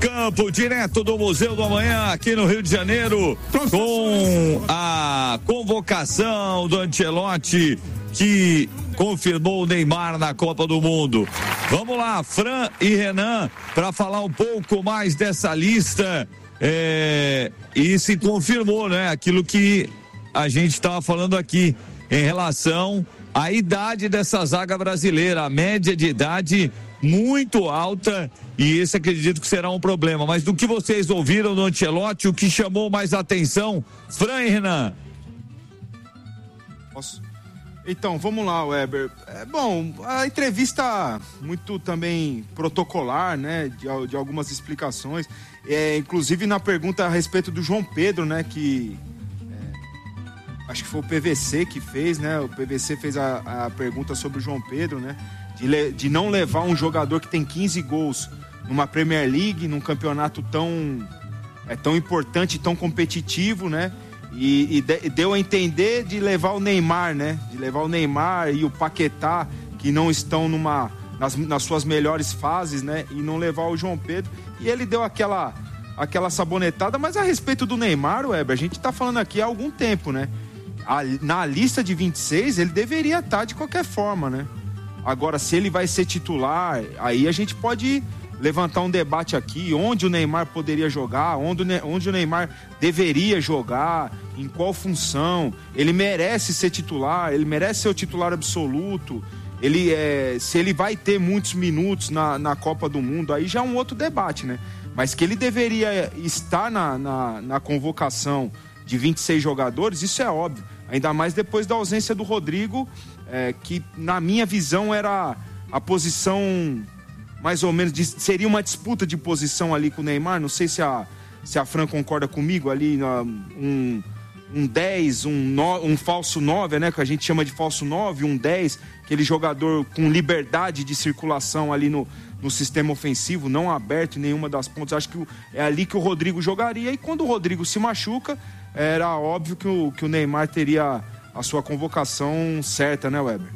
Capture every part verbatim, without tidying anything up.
campo, direto do Museu do Amanhã, aqui no Rio de Janeiro, com a convocação do Ancelotti, que confirmou o Neymar na Copa do Mundo. Vamos lá, Fran e Renan, para falar um pouco mais dessa lista. É, e se confirmou, né, aquilo que a gente estava falando aqui em relação à idade dessa zaga brasileira, a média de idade muito alta, e esse acredito que será um problema. Mas do que vocês ouviram do Ancelotti, o que chamou mais atenção, Fran e Renan? Posso? Então, vamos lá, Weber. É, bom, a entrevista muito também protocolar, né, de, de algumas explicações, é, inclusive na pergunta a respeito do João Pedro, né, que é, acho que foi o P V C que fez, né, o P V C fez a, a pergunta sobre o João Pedro, né, de, le, de não levar um jogador que tem quinze gols numa Premier League, num campeonato tão, é, tão importante, tão competitivo, né, E, e, de, e deu a entender de levar o Neymar, né? De levar o Neymar e o Paquetá, que não estão numa, nas, nas suas melhores fases, né? E não levar o João Pedro. E ele deu aquela, aquela sabonetada, mas a respeito do Neymar, Weber, a gente tá falando aqui há algum tempo, né? A, na lista de vinte e seis, ele deveria estar de qualquer forma, né? Agora, se ele vai ser titular, aí a gente pode levantar um debate aqui, onde o Neymar poderia jogar, onde o, ne- onde o Neymar deveria jogar, em qual função. Ele merece ser titular, ele merece ser o titular absoluto, ele, é, se ele vai ter muitos minutos na, na Copa do Mundo, aí já é um outro debate, né? Mas que ele deveria estar na, na, na convocação de vinte e seis jogadores, isso é óbvio, ainda mais depois da ausência do Rodrigo, é, que na minha visão era a posição... mais ou menos, de, seria uma disputa de posição ali com o Neymar, não sei se a, se a Fran concorda comigo ali, um, um dez, um, no, um falso nove, né, que a gente chama de falso nove, um dez, aquele jogador com liberdade de circulação ali no, no sistema ofensivo, não aberto em nenhuma das pontas. Acho que é ali que o Rodrigo jogaria, e quando o Rodrigo se machuca, era óbvio que o, que o Neymar teria a sua convocação certa, né, Weber?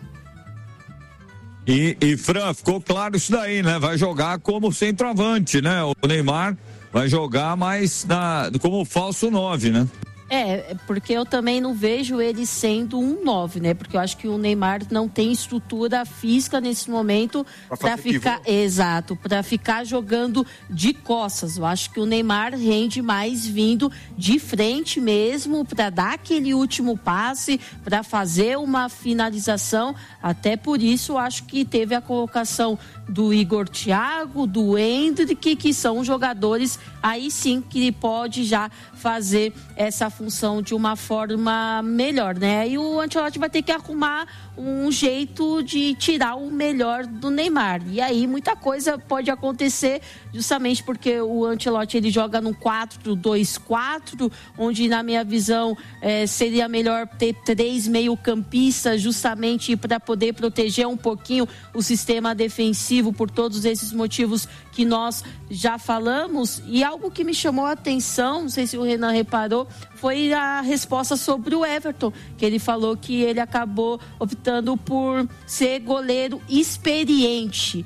E, e Fran, ficou claro isso daí, né? Vai jogar como centroavante, né? O Neymar vai jogar mais na, como falso nove, né? É, porque eu também não vejo ele sendo um nove, né? Porque eu acho que o Neymar não tem estrutura física nesse momento para ficar, pivô. Exato, para ficar jogando de costas. Eu acho que o Neymar rende mais vindo de frente mesmo, para dar aquele último passe, para fazer uma finalização. Até por isso eu acho que teve a colocação do Igor Thiago, do Endrick, que são jogadores aí sim que pode já fazer essa função de uma forma melhor, né? E o Ancelotti vai ter que arrumar um jeito de tirar o melhor do Neymar. E aí muita coisa pode acontecer, justamente porque o Ancelotti ele joga no quatro dois quatro, onde na minha visão eh, seria melhor ter três meio-campistas, justamente para poder proteger um pouquinho o sistema defensivo, por todos esses motivos que nós já falamos. E algo que me chamou a atenção, não sei se o Renan reparou, foi a resposta sobre o Everton, que ele falou que ele acabou optando por ser goleiro experiente.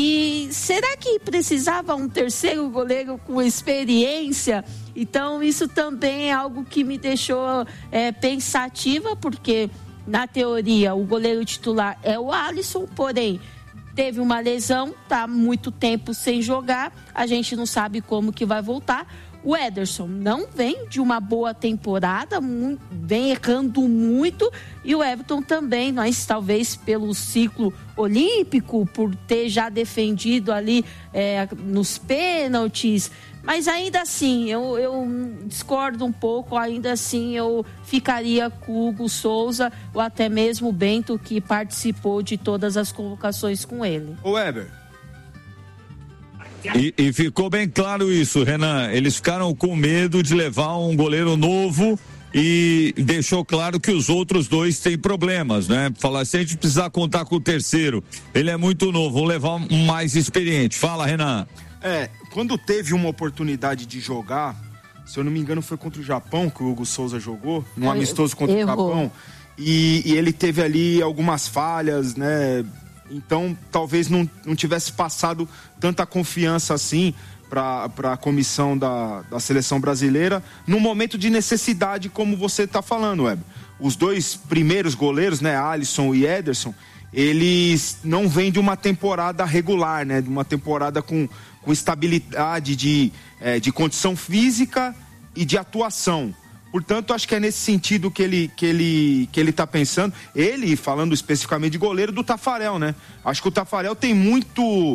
E será que precisava um terceiro goleiro com experiência? Então isso também é algo que me deixou é, pensativa, porque na teoria o goleiro titular é o Alisson, porém teve uma lesão, tá muito tempo sem jogar, a gente não sabe como que vai voltar. O Ederson não vem de uma boa temporada, muito, vem errando muito, e o Everton também, mas talvez pelo ciclo olímpico, por ter já defendido ali é, nos pênaltis, mas ainda assim, eu, eu discordo um pouco, ainda assim eu ficaria com o Hugo Souza, ou até mesmo o Bento, que participou de todas as convocações com ele. Ô Weber. E, e ficou bem claro isso, Renan. Eles ficaram com medo de levar um goleiro novo e deixou claro que os outros dois têm problemas, né? Falar, se a gente precisar contar com o terceiro, ele é muito novo, vamos levar um mais experiente. Fala, Renan. É, quando teve uma oportunidade de jogar, se eu não me engano foi contra o Japão que o Hugo Souza jogou, num amistoso contra Errou. o Japão, e, e ele teve ali algumas falhas, né? Então talvez não, não tivesse passado tanta confiança assim para a comissão da, da seleção brasileira, num momento de necessidade, como você está falando, Weber. Os dois primeiros goleiros, né, Alisson e Ederson, eles não vêm de uma temporada regular, né, de uma temporada com, com estabilidade de, é, de condição física e de atuação. Portanto, acho que é nesse sentido que ele que ele que ele está pensando. Ele, falando especificamente de goleiro, do Tafarel, né? Acho que o Tafarel tem muito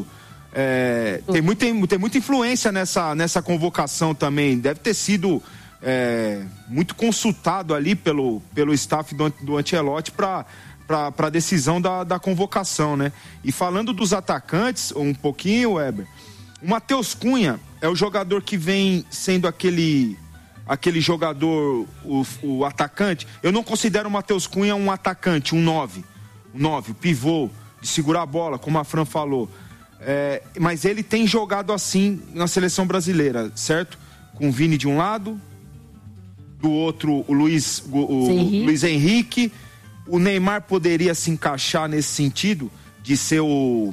é, tem, muito, tem, tem muita influência nessa, nessa convocação também. Deve ter sido é, muito consultado ali pelo, pelo staff do, do Ancelotti para para a decisão da, da convocação, né? E falando dos atacantes, um pouquinho, Weber, o Matheus Cunha é o jogador que vem sendo aquele... aquele jogador, o, o atacante. Eu não considero o Matheus Cunha um atacante, um nove. Um nove, pivô, de segurar a bola, como a Fran falou. É, mas ele tem jogado assim na seleção brasileira, certo? Com o Vini de um lado, do outro o Luiz, o, o Luiz Henrique. O Neymar poderia se encaixar nesse sentido de ser o...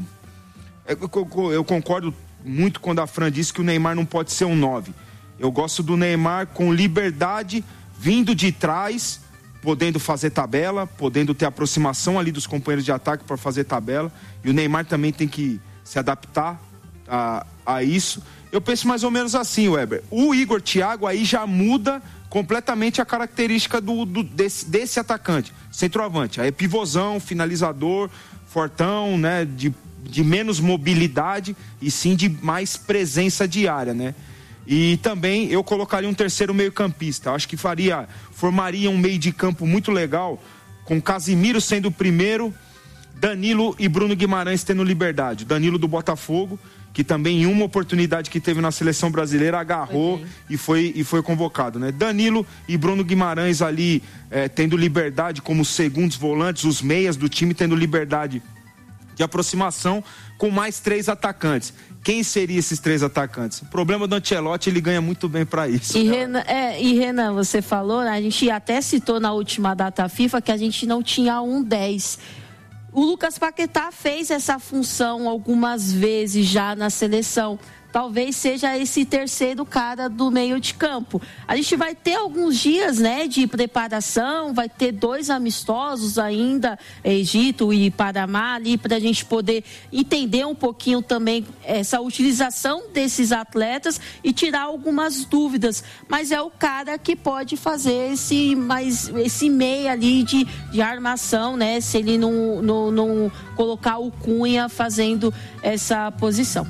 Eu, eu concordo muito quando a Fran disse que o Neymar não pode ser um nove. Eu gosto do Neymar com liberdade, vindo de trás, podendo fazer tabela, podendo ter aproximação ali dos companheiros de ataque para fazer tabela. E o Neymar também tem que se adaptar a, a isso. Eu penso mais ou menos assim, Weber. O Igor Thiago aí já muda completamente a característica do, do, desse, desse atacante, centroavante. Aí é pivôzão, finalizador, fortão, né, de, de menos mobilidade e sim de mais presença diária, né? E também eu colocaria um terceiro meio-campista. Acho que faria, formaria um meio de campo muito legal, com Casimiro sendo o primeiro, Danilo e Bruno Guimarães tendo liberdade. Danilo do Botafogo, que também em uma oportunidade que teve na seleção brasileira agarrou okay. e, foi, e foi convocado, né? Danilo e Bruno Guimarães ali é, tendo liberdade como segundos volantes, os meias do time tendo liberdade de aproximação, com mais três atacantes. Quem seriam esses três atacantes? O problema do Ancelotti, ele ganha muito bem para isso. E, né? Renan, é, e Renan, você falou, né, a gente até citou na última data FIFA que a gente não tinha um dez. O Lucas Paquetá fez essa função algumas vezes já na seleção. Talvez seja esse terceiro cara do meio de campo. A gente vai ter alguns dias, né, de preparação, vai ter dois amistosos ainda, Egito e Panamá, ali para a gente poder entender um pouquinho também essa utilização desses atletas e tirar algumas dúvidas. Mas é o cara que pode fazer esse, mais, esse meio ali de, de armação, né, se ele não, não, não colocar o Cunha fazendo essa posição.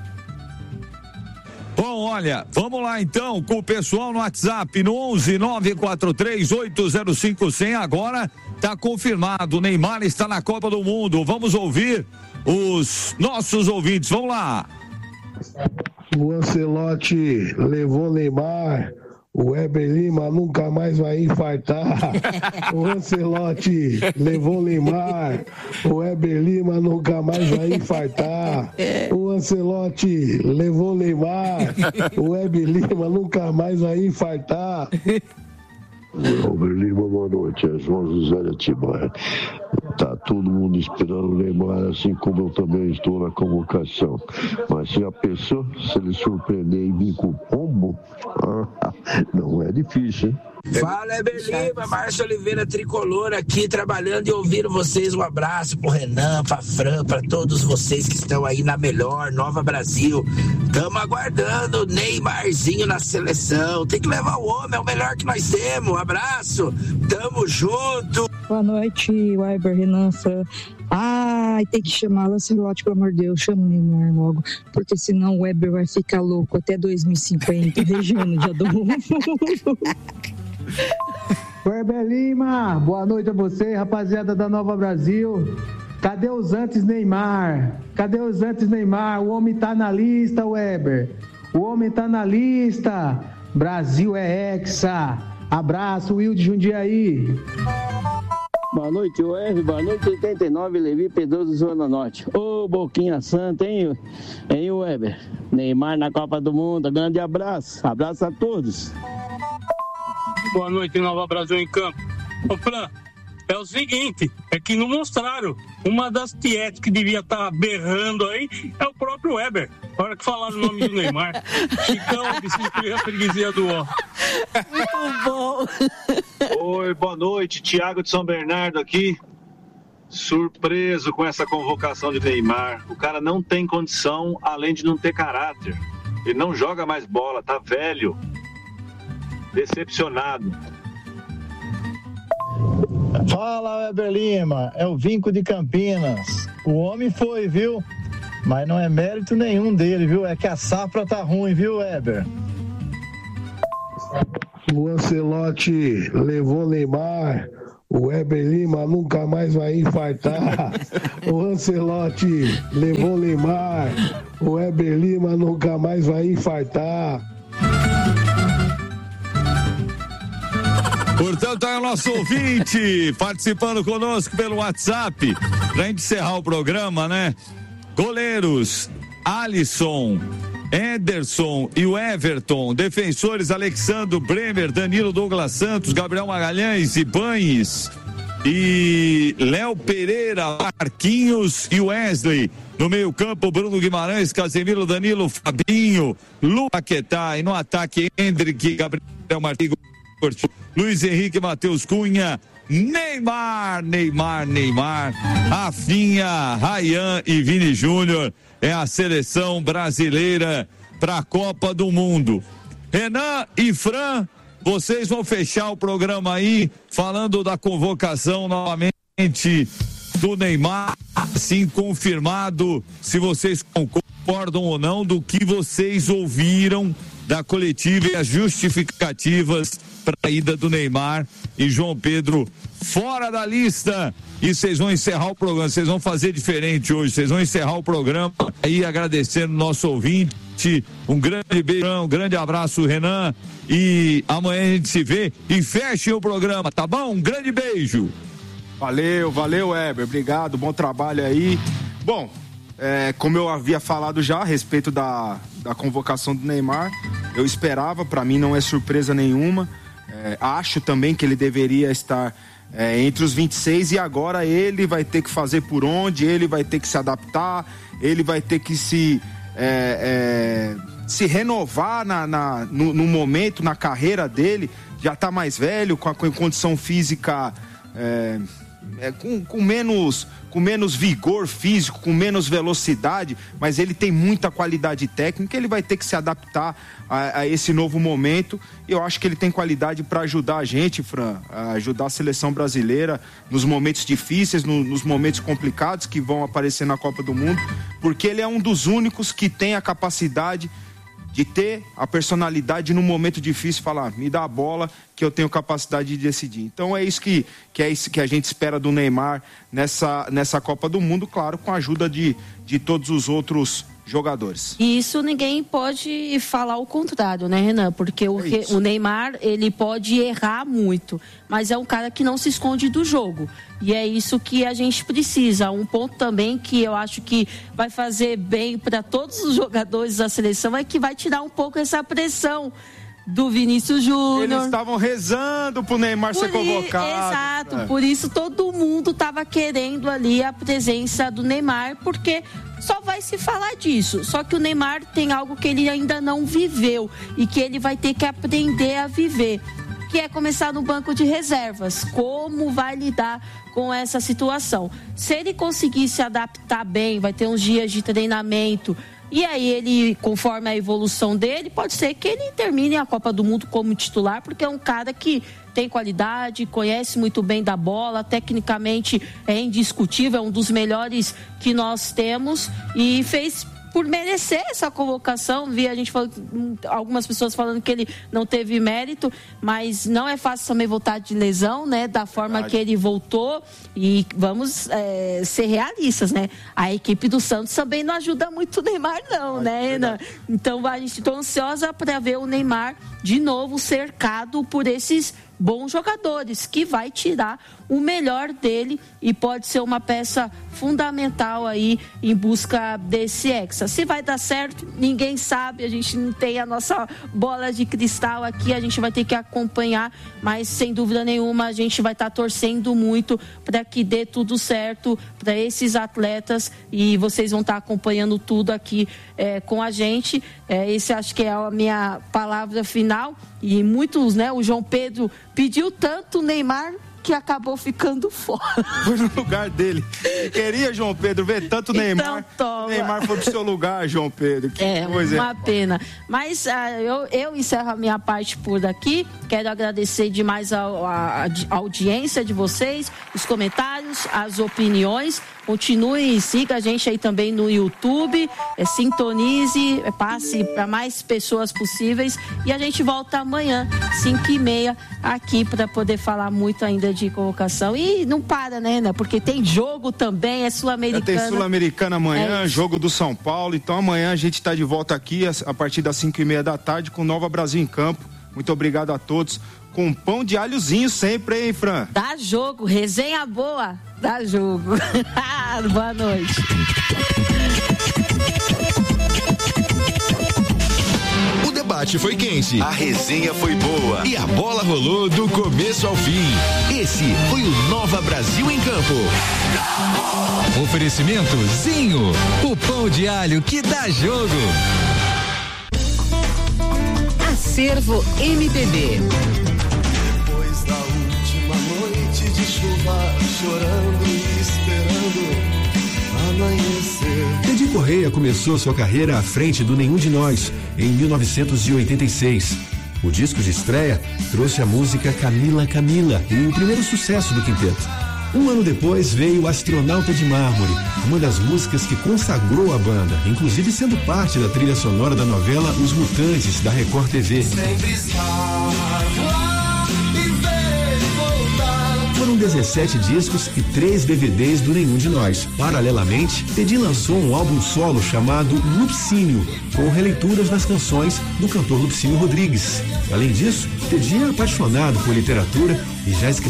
Bom, olha, vamos lá então com o pessoal no WhatsApp no onze nove quatro três oito zero cinco cem. Agora tá confirmado, o Neymar está na Copa do Mundo. Vamos ouvir os nossos ouvintes, vamos lá. O Ancelotti levou o Neymar, o Weber Lima nunca mais vai infartar. O Ancelotti levou o Neymar, o Weber Lima nunca mais vai infartar. O Ancelotti levou o Neymar, o Weber Lima nunca mais vai infartar. Weber Lima, boa noite, é João José de Atibaia. Tá todo mundo esperando o Neymar, assim como eu também estou na convocação. Mas se a pessoa, se ele surpreender e vir com o pombo, não é difícil, hein? Fala, Weber Lima, Márcio Oliveira Tricolor aqui, trabalhando e ouvindo vocês. Um abraço pro Renan, pra Fran, pra todos vocês que estão aí na melhor, Nova Brasil. Tamo aguardando o Neymarzinho na seleção. Tem que levar o homem, é o melhor que nós temos. Um abraço, tamo junto. Boa noite, Weber, Renan, Fran. Ai, tem que chamar o Ancelotti, pelo amor de Deus, chama o Neymar logo, porque senão o Weber vai ficar louco até dois mil e cinquenta, regendo dia do mundo. Weber Lima, boa noite a você, rapaziada da Nova Brasil. Cadê os antes Neymar? Cadê os antes Neymar? O homem tá na lista, Weber. O homem tá na lista. Brasil é hexa. Abraço, Will de Jundiaí. Boa noite, U R. Boa noite, oitenta e nove, Levi Pedroso, Zona Norte. Ô, Boquinha Santa, hein, hein, Weber? Neymar na Copa do Mundo. Grande abraço. Abraço a todos. Boa noite, Nova Brasil em campo. Ô, Fran, é o seguinte, é que não mostraram. Uma das tietes que devia estar berrando aí é o próprio Weber. Na hora que falaram o nome do Neymar. Chicão, bicicleta, freguesia do ó. Muito bom. Oi, boa noite. Thiago de São Bernardo aqui. Surpreso com essa convocação de Neymar. O cara não tem condição, além de não ter caráter. Ele não joga mais bola, tá velho. Decepcionado. Fala, Weber Lima, é o Vinco de Campinas. O homem foi, viu? Mas não é mérito nenhum dele, viu? É que a safra tá ruim, viu, Weber? O Ancelotti levou Neymar, o Weber Lima nunca mais vai infartar. O Ancelotti levou Neymar, o Weber Lima nunca mais vai infartar. Portanto, é o nosso ouvinte participando conosco pelo WhatsApp. Pra gente encerrar o programa, né? Goleiros, Alisson, Ederson e o Everton. Defensores, Alexandre, Bremer, Danilo, Douglas Santos, Gabriel Magalhães, Ibanes e Léo Pereira, Marquinhos e Wesley. No meio campo, Bruno Guimarães, Casemiro, Danilo, Fabinho, Lu Paquetá. E no ataque, Hendrick, Gabriel Martins, Luiz Henrique, Matheus Cunha, Neymar, Neymar, Neymar, Rafinha, Ryan e Vini Júnior. É a seleção brasileira para a Copa do Mundo. Renan e Fran, vocês vão fechar o programa aí falando da convocação novamente do Neymar, assim confirmado, se vocês concordam ou não do que vocês ouviram da coletiva e as justificativas para a ida do Neymar e João Pedro fora da lista. E vocês vão encerrar o programa, vocês vão fazer diferente hoje, vocês vão encerrar o programa aí agradecendo o nosso ouvinte. Um grande beijo, um grande abraço, Renan, e amanhã a gente se vê e feche o programa, tá bom? Um grande beijo. Valeu, valeu, Weber, obrigado, bom trabalho aí. Bom, é, como eu havia falado já a respeito da, da convocação do Neymar, eu esperava, para mim não é surpresa nenhuma. É, acho também que ele deveria estar é, entre os vinte e seis e agora ele vai ter que fazer por onde, ele vai ter que se adaptar, ele vai ter que se, é, é, se renovar na, na, no, no momento, na carreira dele. Já está mais velho, com a com condição física é, é, com, com, menos, com menos vigor físico, com menos velocidade, mas ele tem muita qualidade técnica, ele vai ter que se adaptar a, a esse novo momento. Eu acho que ele tem qualidade para ajudar a gente, Fran, a ajudar a seleção brasileira nos momentos difíceis, no, nos momentos complicados que vão aparecer na Copa do Mundo, porque ele é um dos únicos que tem a capacidade de ter a personalidade no momento difícil, falar, me dá a bola que eu tenho capacidade de decidir. Então é isso que, que, é isso que a gente espera do Neymar nessa, nessa Copa do Mundo, claro, com a ajuda de, de todos os outros jogadores. E isso ninguém pode falar o contrário, né, Renan? Porque o, é o Neymar, ele pode errar muito, mas é um cara que não se esconde do jogo. E é isso que a gente precisa. Um ponto também que eu acho que vai fazer bem para todos os jogadores da seleção é que vai tirar um pouco essa pressão do Vinícius Júnior. Eles estavam rezando pro Neymar por ser convocado. Exato, é. Por isso todo mundo estava querendo ali a presença do Neymar, porque só vai se falar disso. Só que o Neymar tem algo que ele ainda não viveu e que ele vai ter que aprender a viver, que é começar no banco de reservas. Como vai lidar com essa situação? Se ele conseguir se adaptar bem, vai ter uns dias de treinamento, e aí ele, conforme a evolução dele, pode ser que ele termine a Copa do Mundo como titular, porque é um cara que tem qualidade, conhece muito bem da bola, tecnicamente é indiscutível, é um dos melhores que nós temos e fez por merecer essa convocação. Vi a gente falando, algumas pessoas falando que ele não teve mérito, mas não é fácil também voltar de lesão, né? Da forma Verdade. que ele voltou, e vamos é, ser realistas, né? A equipe do Santos também não ajuda muito o Neymar, não, Verdade. né, Renan? Então a gente está ansiosa para ver o Neymar de novo cercado por esses bons jogadores, que vai tirar o melhor dele e pode ser uma peça fundamental aí em busca desse hexa. Se vai dar certo, ninguém sabe, a gente não tem a nossa bola de cristal aqui, a gente vai ter que acompanhar, mas sem dúvida nenhuma a gente vai estar torcendo muito para que dê tudo certo para esses atletas e vocês vão estar acompanhando tudo aqui é, com a gente. É, esse acho que é a minha palavra final e muitos, né, o João Pedro pediu tanto o Neymar que acabou ficando fora. Foi no lugar dele. Queria, João Pedro, ver tanto então, Neymar. Toma. Neymar foi pro seu lugar, João Pedro. Que é, coisa. Uma pena. Mas uh, eu, eu encerro a minha parte por aqui. Quero agradecer demais a, a, a audiência de vocês, os comentários, as opiniões. Continue, siga a gente aí também no YouTube, é, sintonize, é, passe para mais pessoas possíveis e a gente volta amanhã, cinco e meia, aqui para poder falar muito ainda de convocação. E não para, né, né? Porque tem jogo também, é Sul-Americana. Tem Sul-Americana amanhã, é jogo do São Paulo. Então amanhã a gente está de volta aqui a partir das cinco e meia da tarde com Nova Brasil em Campo. Muito obrigado a todos. Com pão de alhozinho sempre, hein, Fran? Dá jogo, resenha boa, dá jogo. Boa noite. O debate foi quente, a resenha foi boa e a bola rolou do começo ao fim. Esse foi o Nova Brasil em Campo. Oferecimento Zinho, o pão de alho que dá jogo. Acervo M P B. Depois da última noite de chuva, chorando e esperando amanhecer. Teddy Correia começou sua carreira à frente do Nenhum de Nós, em mil novecentos e oitenta e seis. O disco de estreia trouxe a música Camila Camila, o primeiro sucesso do quinteto. Um ano depois veio Astronauta de Mármore, uma das músicas que consagrou a banda, inclusive sendo parte da trilha sonora da novela Os Mutantes, da Record T V. Foram dezessete discos e três D V Ds do Nenhum de Nós. Paralelamente, Teddy lançou um álbum solo chamado Lupicínio, com releituras das canções do cantor Lupicínio Rodrigues. Além disso, Teddy é apaixonado por literatura e já escreveu